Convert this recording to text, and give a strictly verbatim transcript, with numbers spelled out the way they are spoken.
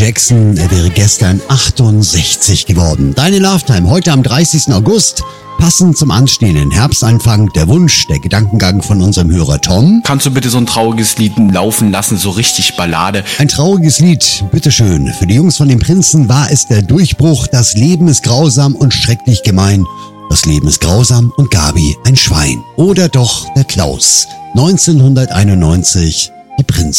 Jackson, er wäre gestern achtundsechzig geworden. Deine Love-Time heute am dreißigsten August. Passend zum anstehenden Herbstanfang der Wunsch, der Gedankengang von unserem Hörer Tom. Kannst du bitte so ein trauriges Lied laufen lassen, so richtig Ballade? Ein trauriges Lied, bitteschön. Für die Jungs von den Prinzen war es der Durchbruch. Das Leben ist grausam und schrecklich gemein. Das Leben ist grausam und Gabi ein Schwein. Oder doch der Klaus. neunzehnhunderteinundneunzig, die Prinzen.